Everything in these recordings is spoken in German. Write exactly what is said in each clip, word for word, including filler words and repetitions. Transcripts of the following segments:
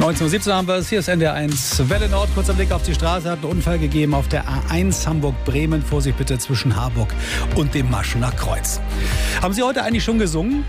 neunzehn Uhr siebzehn haben wir es. Hier ist N D R eins Welle Nord. Kurzer Blick auf die Straße. Hat einen Unfall gegeben auf der A eins Hamburg-Bremen. Vorsicht bitte zwischen Harburg und dem Maschener Kreuz. Haben Sie heute eigentlich schon gesungen?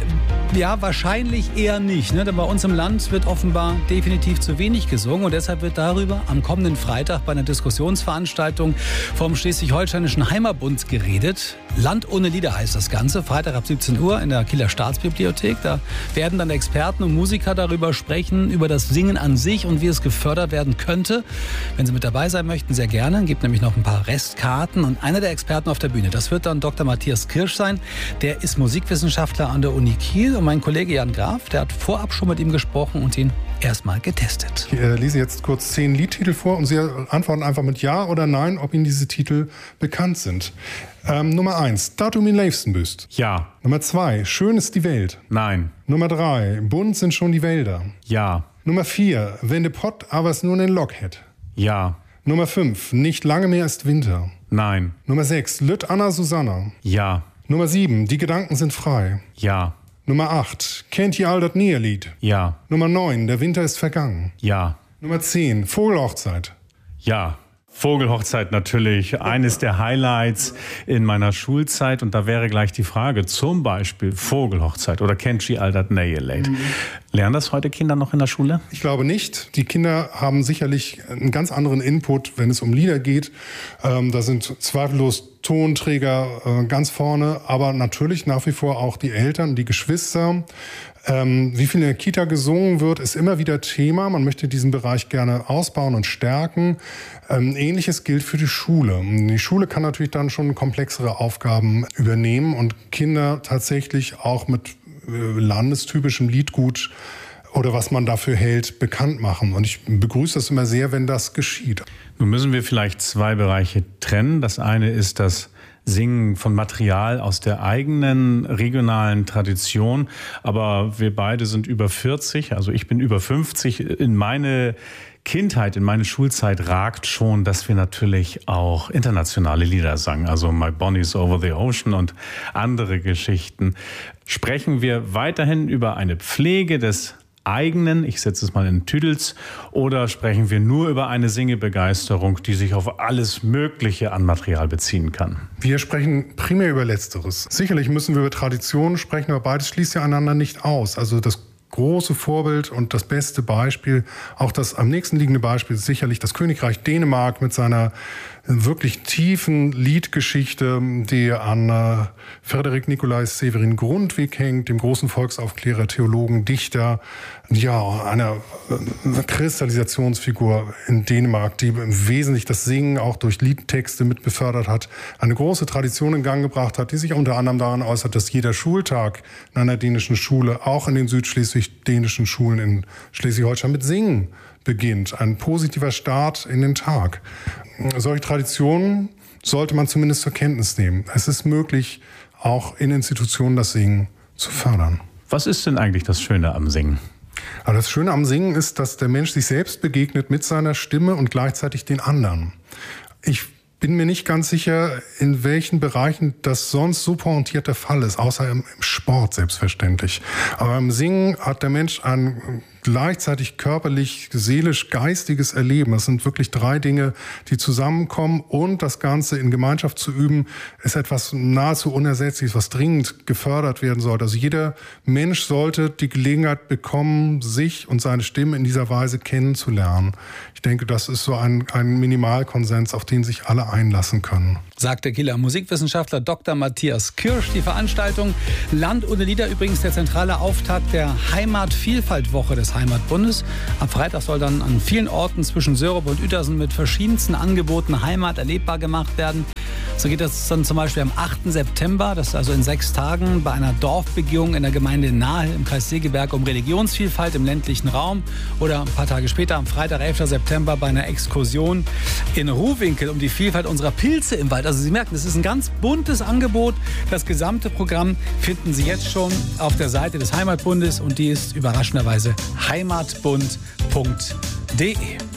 Ja, wahrscheinlich eher nicht, ne? Denn bei uns im Land wird offenbar definitiv zu wenig gesungen. Und deshalb wird darüber am kommenden Freitag bei einer Diskussionsveranstaltung vom Schleswig-Holsteinischen Heimatbund geredet. Land ohne Lieder heißt das Ganze. Freitag ab siebzehn Uhr in der Kieler Staatsbibliothek. Da werden dann Experten und Musiker darüber sprechen, über das Singen an sich und wie es gefördert werden könnte. Wenn Sie mit dabei sein möchten, sehr gerne. Es gibt nämlich noch ein paar Restkarten. Und einer der Experten auf der Bühne, das wird dann Doktor Matthias Kirsch sein. Der ist Musikwissenschaftler an der Uni Kiel. Und mein Kollege Jan Graf, der hat vorab schon mit ihm gesprochen und ihn erstmal getestet. Ich äh, lese jetzt kurz zehn Liedtitel vor und Sie antworten einfach mit Ja oder Nein, ob Ihnen diese Titel bekannt sind. Ähm, Nummer eins, Da du mir liebsten bist. Ja. Nummer zwei, Schön ist die Welt. Nein. Nummer drei, Bunt sind schon die Wälder. Ja. Nummer vier, Wenn de Pott aber es nur nen Lock hätt. Ja. Nummer fünf, Nicht lange mehr ist Winter. Nein. Nummer sechs, Lütt Anna Susanna. Ja. Nummer sieben, Die Gedanken sind frei. Ja. Nummer acht, Kennt ihr all das Näherlied? Ja. Nummer neun, Der Winter ist vergangen. Ja. Nummer zehn, Vogelhochzeit. Ja. Vogelhochzeit natürlich eines der Highlights in meiner Schulzeit. Und da wäre gleich die Frage, zum Beispiel Vogelhochzeit oder Kennt ihr all das Näherlied? Mhm. Lernen das heute Kinder noch in der Schule? Ich glaube nicht. Die Kinder haben sicherlich einen ganz anderen Input, wenn es um Lieder geht. Ähm, da sind zweifellos Tonträger äh, ganz vorne, aber natürlich nach wie vor auch die Eltern, die Geschwister. Ähm, wie viel in der Kita gesungen wird, ist immer wieder Thema. Man möchte diesen Bereich gerne ausbauen und stärken. Ähm, Ähnliches gilt für die Schule. Die Schule kann natürlich dann schon komplexere Aufgaben übernehmen und Kinder tatsächlich auch mit äh, landestypischem Liedgut oder was man dafür hält, bekannt machen. Und ich begrüße es immer sehr, wenn das geschieht. Nun müssen wir vielleicht zwei Bereiche trennen. Das eine ist das Singen von Material aus der eigenen regionalen Tradition. Aber wir beide sind über vierzig, also ich bin über fünfzig. In meine Kindheit, in meine Schulzeit ragt schon, dass wir natürlich auch internationale Lieder sangen. Also My Bonnie's Over the Ocean und andere Geschichten. Sprechen wir weiterhin über eine Pflege des eigenen, ich setze es mal in Tüdels, oder sprechen wir nur über eine Singebegeisterung, die sich auf alles Mögliche an Material beziehen kann? Wir sprechen primär über Letzteres. Sicherlich müssen wir über Traditionen sprechen, aber beides schließt ja einander nicht aus. Also das große Vorbild und das beste Beispiel, auch das am nächsten liegende Beispiel ist sicherlich das Königreich Dänemark mit seiner wirklich tiefen Liedgeschichte, die an äh, Frederik Nicolai Severin Grundtvig hängt, dem großen Volksaufklärer, Theologen, Dichter, ja, einer äh, Kristallisationsfigur in Dänemark, die im Wesentlichen das Singen auch durch Liedtexte mit befördert hat, eine große Tradition in Gang gebracht hat, die sich unter anderem daran äußert, dass jeder Schultag in einer dänischen Schule, auch in den südschleswig-dänischen Schulen in Schleswig-Holstein mit Singen beginnt. Ein positiver Start in den Tag. Solche Traditionen sollte man zumindest zur Kenntnis nehmen. Es ist möglich, auch in Institutionen das Singen zu fördern. Was ist denn eigentlich das Schöne am Singen? Aber das Schöne am Singen ist, dass der Mensch sich selbst begegnet mit seiner Stimme und gleichzeitig den anderen. Ich bin mir nicht ganz sicher, in welchen Bereichen das sonst so pointiert der Fall ist, außer im, im Sport selbstverständlich. Aber im Singen hat der Mensch ein gleichzeitig körperlich, seelisch, geistiges Erleben. Das sind wirklich drei Dinge, die zusammenkommen, und das Ganze in Gemeinschaft zu üben, ist etwas nahezu Unersetzliches, was dringend gefördert werden sollte. Also jeder Mensch sollte die Gelegenheit bekommen, sich und seine Stimme in dieser Weise kennenzulernen. Ich denke, das ist so ein, ein Minimalkonsens, auf den sich alle einlassen können. Sagt der Kieler Musikwissenschaftler Doktor Matthias Kirsch. Die Veranstaltung Land ohne Lieder, übrigens der zentrale Auftakt der Heimatvielfaltwoche des Heimatbundes. Am Freitag soll dann an vielen Orten zwischen Sörup und Uetersen mit verschiedensten Angeboten Heimat erlebbar gemacht werden. So geht das dann zum Beispiel am achten September, das ist also in sechs Tagen, bei einer Dorfbegehung in der Gemeinde Nahe im Kreis Segeberg um Religionsvielfalt im ländlichen Raum. Oder ein paar Tage später, am Freitag, elften September, bei einer Exkursion in Ruhwinkel um die Vielfalt unserer Pilze im Wald. Also Sie merken, es ist ein ganz buntes Angebot. Das gesamte Programm finden Sie jetzt schon auf der Seite des Heimatbundes und die ist überraschenderweise heimatbund punkt de.